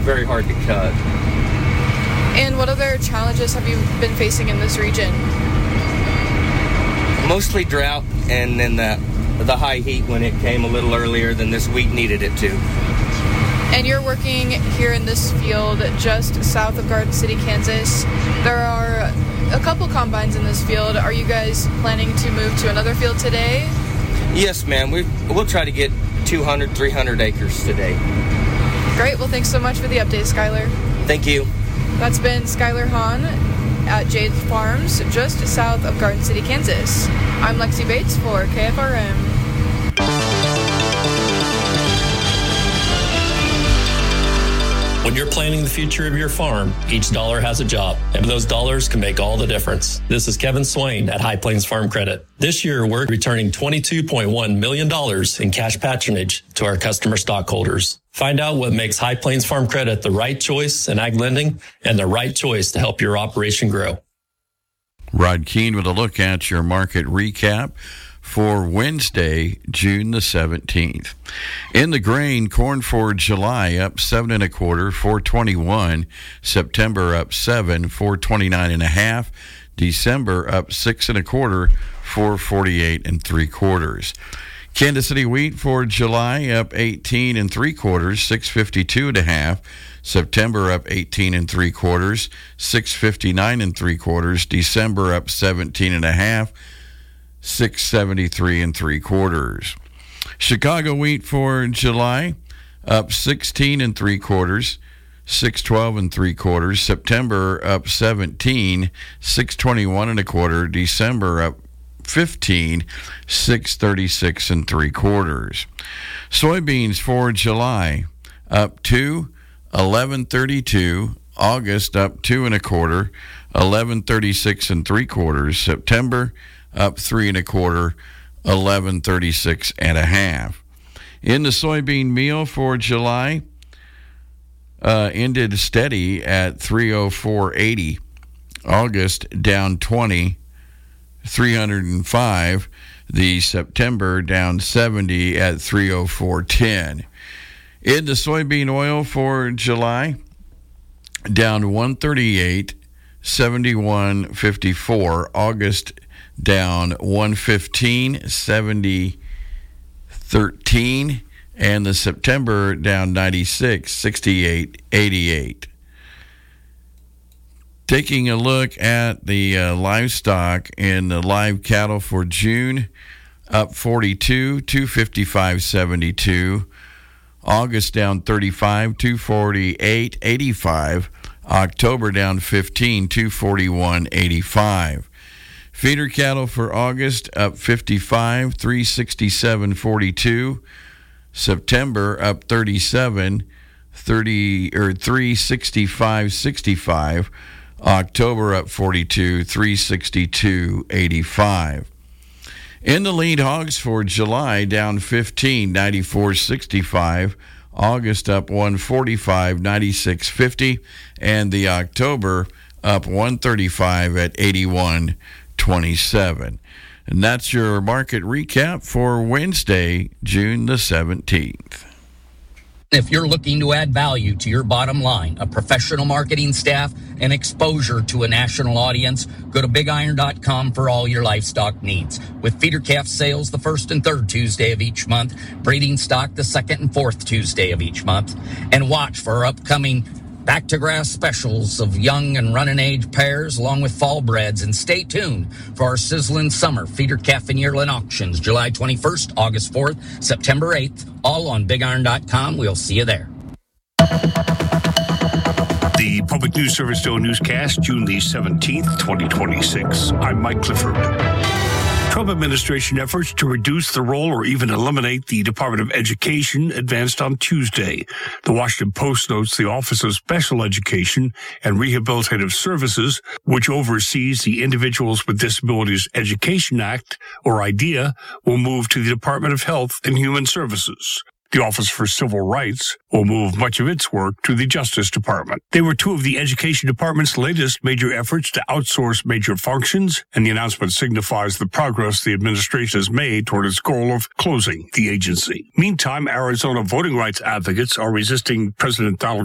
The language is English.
very hard to cut. And what other challenges have you been facing in this region? Mostly drought, and then the high heat when it came a little earlier than this wheat needed it to. And you're working here in this field just south of Garden City, Kansas. There are a couple combines in this field. Are you guys planning to move to another field today? Yes, ma'am. We'll try to get 200, 300 acres today. Great. Well, thanks so much for the update, Skylar. Thank you. That's been Skylar Hahn at Jade Farms, just south of Garden City, Kansas. I'm Lexi Bates for KFRM. When you're planning the future of your farm, each dollar has a job, and those dollars can make all the difference. This is Kevin Swain at High Plains Farm Credit. This year, we're returning $22.1 million in cash patronage to our customer stockholders. Find out what makes High Plains Farm Credit the right choice in ag lending and the right choice to help your operation grow. Rod Keene with a look at your market recap for Wednesday, June the 17th. In the grain, corn for July up 7 1/4, 421. September up 7, 429 1/2. December up 6 1/4, 448 3/4. Kansas City wheat for July up 18 3/4, 652 1/2. September up 18 3/4, 659 3/4. December up 17 1/2. 673 3/4. Chicago wheat for July up 16 3/4, 612 3/4. September up 17, 621 1/4. December up 15, 636 3/4. Soybeans for July up 2, 1132. August up 2 1/4, 1136 3/4. September up 3 1/4, 1136 1/2. In the soybean meal for July, ended steady at 304.80. August down 20, 305. The September down 70 at 304.10. In the soybean oil for July, down 138, 71.54. August down 115, 70.13, and the September down 96, 68.88. Taking a look at the livestock in the live cattle for June, up 42, 255.72. August down 35, 248.85. October down 15, 241.85. Feeder cattle for August up 55, 367.42. September up 37, 365.65. October up 42, 362.85. In the lead hogs for July, down 15, 94.65. August up 145, 96.50. And the October up 135 at 81.27. And that's your market recap for Wednesday, June the 17th. If you're looking to add value to your bottom line, a professional marketing staff, and exposure to a national audience, go to BigIron.com for all your livestock needs. With feeder calf sales the first and third Tuesday of each month, breeding stock the second and fourth Tuesday of each month, and watch for upcoming back-to-grass specials of young and running age pairs along with fall breds, and stay tuned for our sizzling summer feeder calf and yearling auctions July 21st, August 4th, September 8th, all on BigIron.com. We'll see you there. The Public News Service Daily Newscast, June the 17th, 2026. I'm Mike Clifford. Trump administration efforts to reduce the role or even eliminate the Department of Education advanced on Tuesday. The Washington Post notes the Office of Special Education and Rehabilitative Services, which oversees the Individuals with Disabilities Education Act, or IDEA, will move to the Department of Health and Human Services. The Office for Civil Rights will move much of its work to the Justice Department. They were two of the Education Department's latest major efforts to outsource major functions, and the announcement signifies the progress the administration has made toward its goal of closing the agency. Meantime, Arizona voting rights advocates are resisting President Donald